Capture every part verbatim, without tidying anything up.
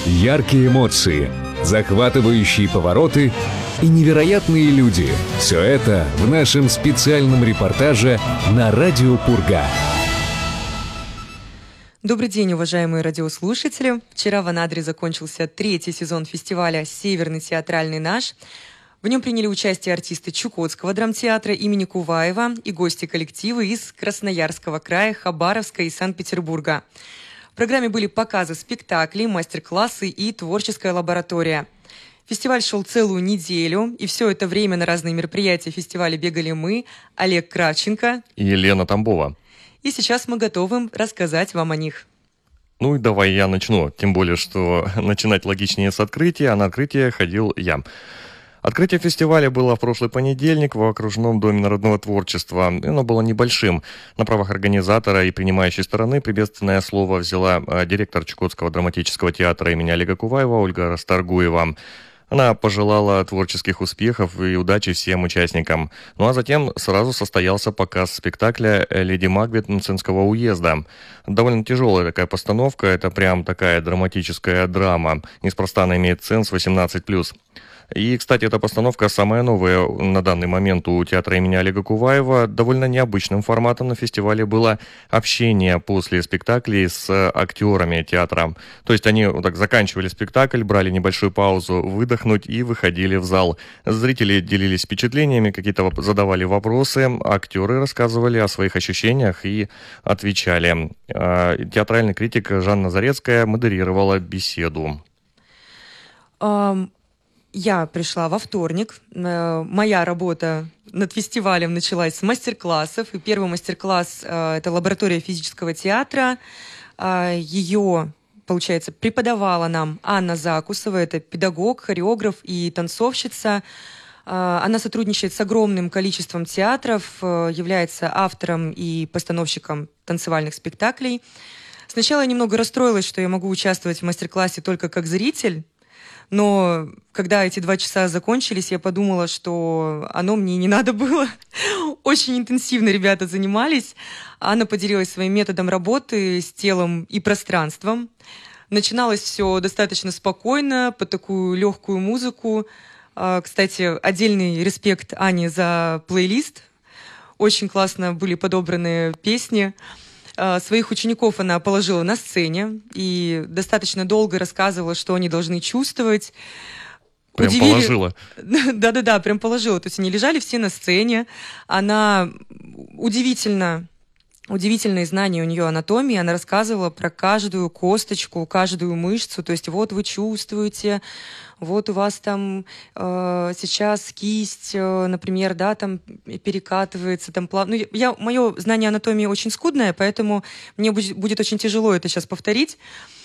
Яркие эмоции, захватывающие повороты и невероятные люди. Все это в нашем специальном репортаже на Радио Пурга. Добрый день, уважаемые радиослушатели. Вчера в Анадыре закончился третий сезон фестиваля «Северный театральный наш». В нем приняли участие артисты Чукотского драмтеатра имени Куваева и гости коллектива из Красноярского края, Хабаровска и Санкт-Петербурга. В программе были показы спектаклей, мастер-классы и творческая лаборатория. Фестиваль шел целую неделю, и все это время на разные мероприятия фестиваля бегали мы, Олег Кравченко и Елена Тамбова. И сейчас мы готовы рассказать вам о них. Ну и давай я начну, тем более, что начинать логичнее с открытия, а на открытие ходил я. Открытие фестиваля было в прошлый понедельник в окружном доме народного творчества. Оно было небольшим. На правах организатора и принимающей стороны приветственное слово взяла директор Чукотского драматического театра имени Олега Куваева Ольга Расторгуева. Она пожелала творческих успехов и удачи всем участникам. Ну а затем сразу состоялся показ спектакля «Леди Макбет» Мценского уезда. Довольно тяжелая такая постановка, это прям такая драматическая драма. Неспроста она имеет ценз восемнадцать плюс. И, кстати, эта постановка самая новая на данный момент у театра имени Олега Куваева. Довольно необычным форматом на фестивале было общение после спектаклей с актерами театра. То есть они вот так заканчивали спектакль, брали небольшую паузу, выдохнуть и выходили в зал. Зрители делились впечатлениями, какие-то задавали вопросы, актеры рассказывали о своих ощущениях и отвечали. Театральный критик Жанна Зарецкая модерировала беседу. Um... Я пришла во вторник. Моя работа над фестивалем началась с мастер-классов. И первый мастер-класс – это лаборатория физического театра. Ее, получается, преподавала нам Анна Закусова. Это педагог, хореограф и танцовщица. Она сотрудничает с огромным количеством театров, является автором и постановщиком танцевальных спектаклей. Сначала я немного расстроилась, что я могу участвовать в мастер-классе только как зритель. Но когда эти два часа закончились, я подумала, что оно мне не надо было. Очень интенсивно ребята занимались. Анна поделилась своим методом работы с телом и пространством. Начиналось все достаточно спокойно, под такую легкую музыку. Кстати, отдельный респект Ане за плейлист. Очень классно были подобраны песни. Своих учеников она положила на сцене и достаточно долго рассказывала, что они должны чувствовать. Прям Удивили... положила? Да-да-да, прям положила. То есть они лежали все на сцене. Она удивительно... Удивительные знания у нее анатомии. Она рассказывала про каждую косточку, каждую мышцу. То есть вот вы чувствуете, вот у вас там э, сейчас кисть, э, например, да, там перекатывается, там плавно. Ну, я, мое знание анатомии очень скудное, поэтому мне будет, будет очень тяжело это сейчас повторить.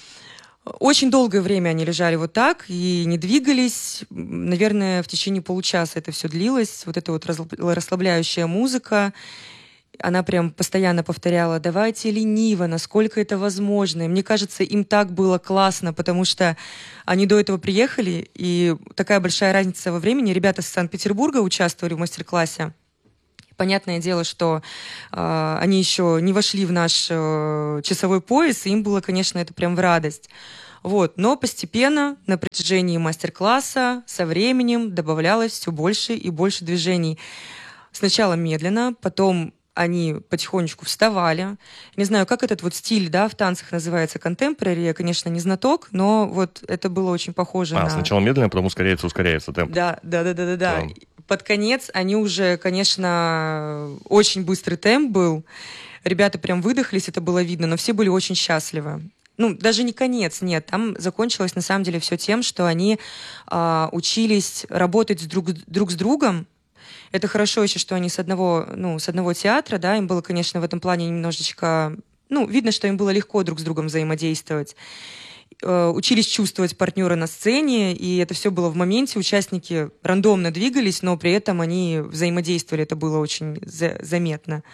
Очень долгое время они лежали вот так и не двигались. Наверное, в течение получаса это все длилось. Вот эта вот расслабляющая музыка. Она прям постоянно повторяла: давайте лениво, насколько это возможно. И мне кажется, им так было классно, потому что они до этого приехали, и такая большая разница во времени. Ребята с Санкт-Петербурга участвовали в мастер-классе. Понятное дело, что э, они еще не вошли в наш э, часовой пояс, и им было, конечно, это прям в радость. Вот. Но постепенно на протяжении мастер-класса со временем добавлялось все больше и больше движений. Сначала медленно, потом они потихонечку вставали. Не знаю, как этот вот стиль, да, в танцах называется контемпорари. Я, конечно, не знаток, но вот это было очень похоже а, на... сначала медленно, потом ускоряется, ускоряется темп. Да, да, да, да, да, да. Под конец они уже, конечно, очень быстрый темп был. Ребята прям выдохлись, это было видно, но все были очень счастливы. Ну, даже не конец, нет. Там закончилось, на самом деле, все тем, что они а, учились работать с друг, друг с другом. Это хорошо еще, что они с одного, ну, с одного театра, да, им было, конечно, в этом плане немножечко... Ну, видно, что им было легко друг с другом взаимодействовать. Э, учились чувствовать партнера на сцене, и это все было в моменте. Участники рандомно двигались, но при этом они взаимодействовали. Это было очень за- заметно.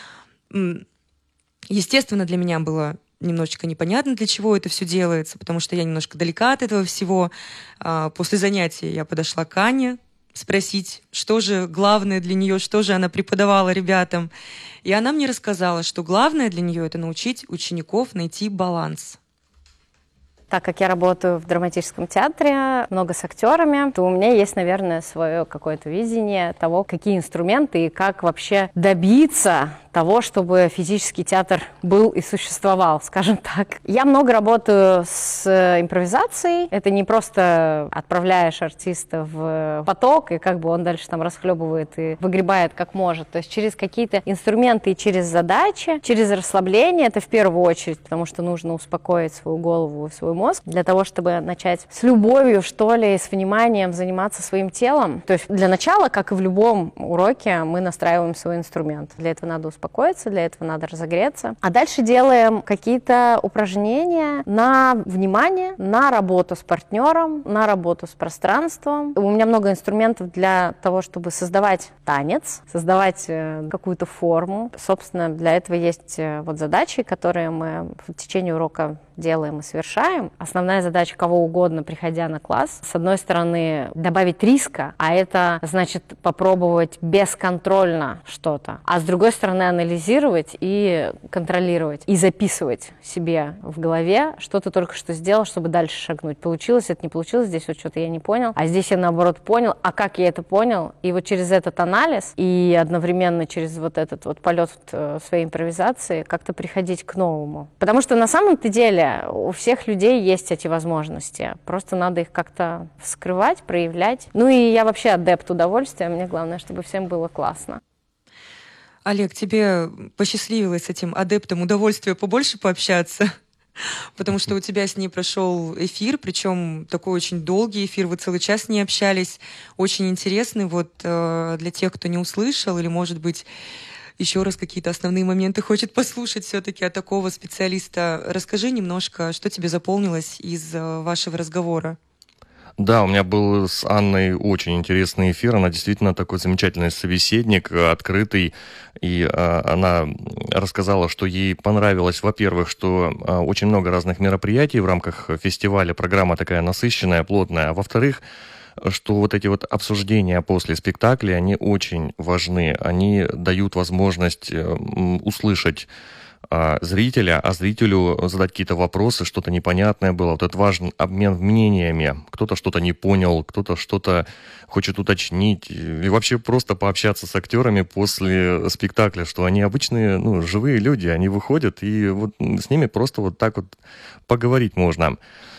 Естественно, для меня было немножечко непонятно, для чего это все делается, потому что я немножко далека от этого всего. Э, после занятия я подошла к Ане, спросить, что же главное для нее, что же она преподавала ребятам. И она мне рассказала, что главное для нее — это научить учеников найти баланс. Так как я работаю в драматическом театре, много с актерами, то у меня есть, наверное, свое какое-то видение того, какие инструменты и как вообще добиться того, чтобы физический театр был и существовал, скажем так. Я много работаю с импровизацией. Это не просто отправляешь артиста в поток, и как бы он дальше там расхлебывает и выгребает как может. То есть через какие-то инструменты и через задачи, через расслабление, это в первую очередь, потому что нужно успокоить свою голову и свой мозг, для того, чтобы начать с любовью, что ли, с вниманием заниматься своим телом. То есть для начала, как и в любом уроке, мы настраиваем свой инструмент. Для этого надо успокоиться, для этого надо разогреться. А дальше делаем какие-то упражнения на внимание, на работу с партнером, на работу с пространством. У меня много инструментов для того, чтобы создавать танец, создавать какую-то форму. Собственно, для этого есть вот задачи, которые мы в течение урока делаем и совершаем. Основная задача кого угодно, приходя на класс, с одной стороны, добавить риска, а это значит попробовать бесконтрольно что-то, а с другой стороны, анализировать и контролировать, и записывать себе в голове, что ты только что сделал, чтобы дальше шагнуть. Получилось это, не получилось, здесь вот что-то я не понял, а здесь я наоборот понял, а как я это понял? И вот через этот анализ и одновременно через вот этот вот полет своей импровизации как-то приходить к новому. Потому что на самом-то деле у всех людей есть эти возможности. Просто надо их как-то вскрывать, проявлять. Ну и я вообще адепт удовольствия. Мне главное, чтобы всем было классно. Олег, тебе посчастливилось с этим адептом удовольствия побольше пообщаться? Потому что у тебя с ней прошел эфир, причем такой очень долгий эфир, вы целый час не общались. Очень интересный вот э, для тех, кто не услышал или, может быть, еще раз какие-то основные моменты хочет послушать все-таки от такого специалиста. Расскажи немножко, что тебе запомнилось из вашего разговора. Да, у меня был с Анной очень интересный эфир. Она действительно такой замечательный собеседник, открытый. И а, она рассказала, что ей понравилось, во-первых, что а, очень много разных мероприятий в рамках фестиваля. Программа такая насыщенная, плотная. А во-вторых, что вот эти вот обсуждения после спектакля, они очень важны. Они дают возможность услышать а, зрителя, а зрителю задать какие-то вопросы, что-то непонятное было. Вот это важен обмен мнениями. Кто-то что-то не понял, кто-то что-то хочет уточнить. И вообще просто пообщаться с актерами после спектакля, что они обычные, ну, живые люди, они выходят, и вот с ними просто вот так вот поговорить можно.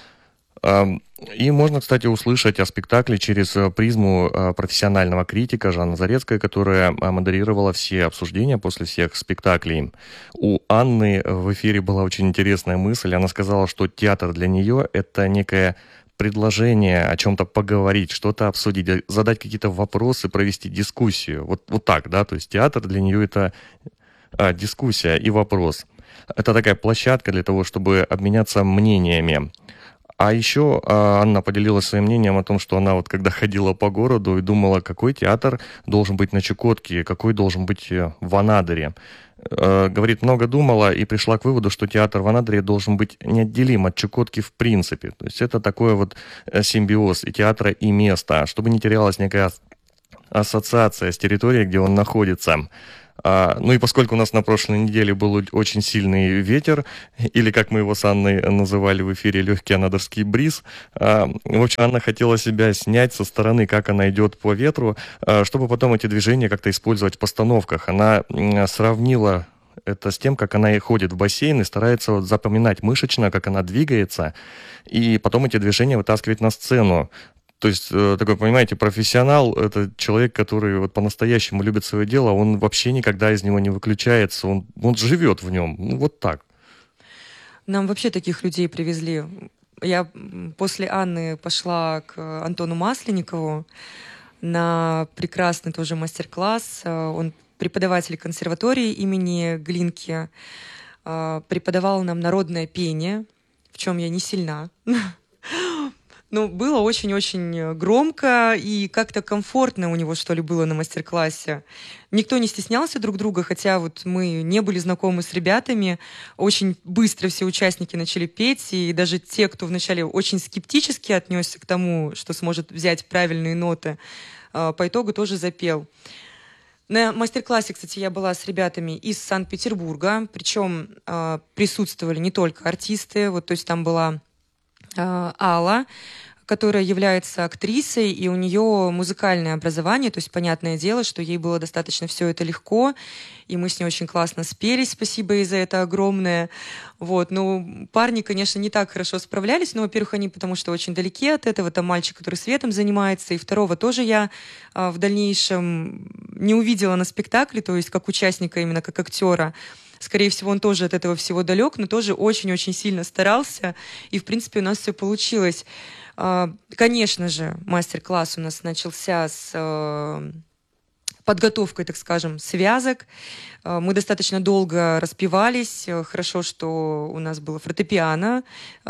И можно, кстати, услышать о спектакле через призму профессионального критика Жанны Зарецкой, которая модерировала все обсуждения после всех спектаклей. У Анны в эфире была очень интересная мысль. Она сказала, что театр для нее — это некое предложение о чем-то поговорить, что-то обсудить, задать какие-то вопросы, провести дискуссию. Вот, вот так, да, то есть театр для нее — это а, дискуссия и вопрос. Это такая площадка для того, чтобы обменяться мнениями. А еще Анна поделилась своим мнением о том, что она вот когда ходила по городу и думала, какой театр должен быть на Чукотке, какой должен быть в Анадыре. Говорит, много думала и пришла к выводу, что театр в Анадыре должен быть неотделим от Чукотки в принципе. То есть это такой вот симбиоз и театра, и места, чтобы не терялась некая ассоциация с территорией, где он находится. А, ну и поскольку у нас на прошлой неделе был очень сильный ветер, или, как мы его с Анной называли в эфире, легкий анадырский бриз, а, в общем, Анна хотела себя снять со стороны, как она идет по ветру, а, чтобы потом эти движения как-то использовать в постановках. Она а, сравнила это с тем, как она и ходит в бассейн и старается вот запоминать мышечно, как она двигается, и потом эти движения вытаскивать на сцену. То есть, такой, понимаете, профессионал — это человек, который вот по-настоящему любит свое дело, он вообще никогда из него не выключается, он, он живет в нем, ну, вот так. Нам вообще таких людей привезли. Я после Анны пошла к Антону Масленникову на прекрасный тоже мастер-класс. Он преподаватель консерватории имени Глинки, преподавал нам народное пение, в чем я не сильна. Ну, было очень-очень громко и как-то комфортно у него, что ли, было на мастер-классе. Никто не стеснялся друг друга, хотя вот мы не были знакомы с ребятами. Очень быстро все участники начали петь, и даже те, кто вначале очень скептически отнесся к тому, что сможет взять правильные ноты, по итогу тоже запел. На мастер-классе, кстати, я была с ребятами из Санкт-Петербурга, причем присутствовали не только артисты, вот, то есть там была Алла, которая является актрисой, и у нее музыкальное образование, то есть понятное дело, что ей было достаточно все это легко, и мы с ней очень классно спелись, спасибо ей за это огромное. Вот. Ну, парни, конечно, не так хорошо справлялись, но, во-первых, они потому что очень далеки от этого, там мальчик, который светом занимается, и второго тоже я а, в дальнейшем не увидела на спектакле, то есть как участника, именно как актера. Скорее всего, он тоже от этого всего далек, но тоже очень-очень сильно старался, и, в принципе, у нас все получилось. Конечно же, мастер-класс у нас начался с подготовкой, так скажем, связок. Мы достаточно долго распевались. Хорошо, что у нас было фортепиано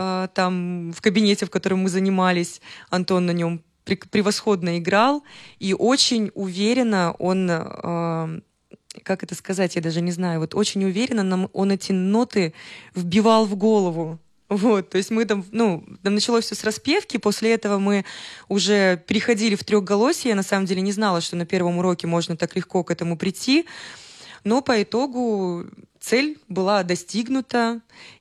там в кабинете, в котором мы занимались. Антон на нем превосходно играл, и очень уверенно он... Как это сказать, я даже не знаю. Вот очень уверенно нам он эти ноты вбивал в голову. Вот, то есть мы там, ну, там началось все с распевки, после этого мы уже переходили в трехголосие. Я на самом деле не знала, что на первом уроке можно так легко к этому прийти. Но по итогу цель была достигнута,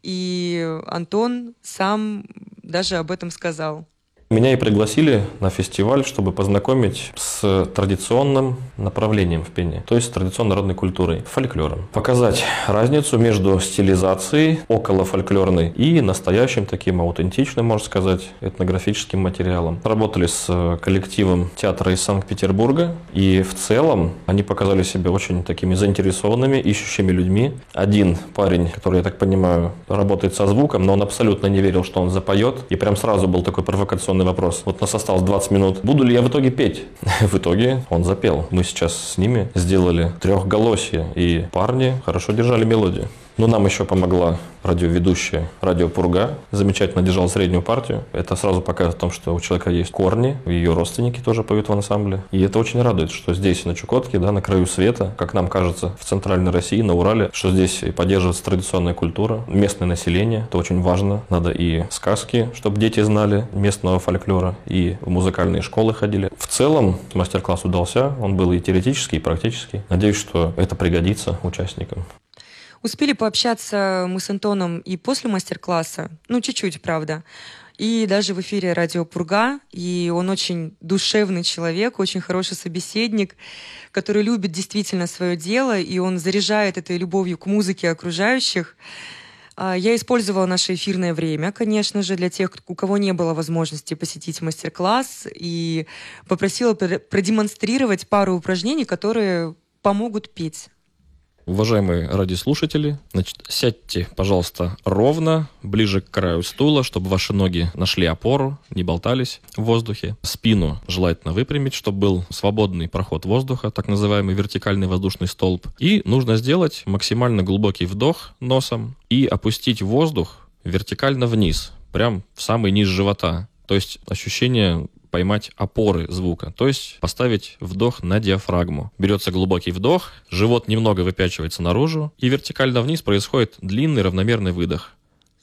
и Антон сам даже об этом сказал. Меня и пригласили на фестиваль, чтобы познакомить с традиционным направлением в пении, то есть с традиционной народной культурой, фольклором. Показать разницу между стилизацией околофольклорной и настоящим таким аутентичным, можно сказать, этнографическим материалом. Работали с коллективом театра из Санкт-Петербурга, и в целом они показали себя очень такими заинтересованными, ищущими людьми. Один парень, который, я так понимаю, работает со звуком, но он абсолютно не верил, что он запоет, и прям сразу был такой провокационный вопрос. Вот у нас осталось двадцать минут. Буду ли я в итоге петь? В итоге он запел. Мы сейчас с ними сделали трехголосье, и парни хорошо держали мелодию. Но нам еще помогла радиоведущая Радио Пурга. Замечательно держала среднюю партию. Это сразу показывает о том, что у человека есть корни, ее родственники тоже поют в ансамбле. И это очень радует, что здесь, на Чукотке, да, на краю света, как нам кажется, в центральной России, на Урале, что здесь поддерживается традиционная культура, местное население. Это очень важно. Надо и сказки, чтобы дети знали местного фольклора, и в музыкальные школы ходили. В целом мастер-класс удался. Он был и теоретический, и практический. Надеюсь, что это пригодится участникам. Успели пообщаться мы с Антоном и после мастер-класса, ну, чуть-чуть, правда, и даже в эфире Радио Пурга, и он очень душевный человек, очень хороший собеседник, который любит действительно свое дело, и он заряжает этой любовью к музыке окружающих. Я использовала наше эфирное время, конечно же, для тех, у кого не было возможности посетить мастер-класс, и попросила продемонстрировать пару упражнений, которые помогут петь. Уважаемые радиослушатели, значит, сядьте, пожалуйста, ровно, ближе к краю стула, чтобы ваши ноги нашли опору, не болтались в воздухе. Спину желательно выпрямить, чтобы был свободный проход воздуха, так называемый вертикальный воздушный столб. И нужно сделать максимально глубокий вдох носом и опустить воздух вертикально вниз, прям в самый низ живота. То есть ощущение поймать опоры звука, то есть поставить вдох на диафрагму. Берется глубокий вдох, живот немного выпячивается наружу, и вертикально вниз происходит длинный равномерный выдох.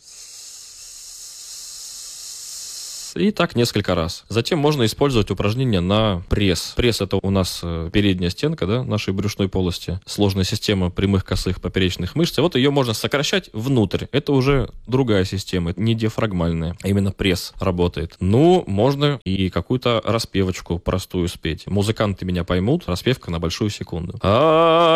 И так несколько раз. Затем можно использовать упражнение на пресс. Пресс — это у нас передняя стенка, да, нашей брюшной полости. Сложная система прямых, косых, поперечных мышц. И вот ее можно сокращать внутрь. Это уже другая система, не диафрагмальная, а именно пресс работает. Ну, можно и какую-то распевочку простую спеть. Музыканты меня поймут. Распевка на большую секунду. А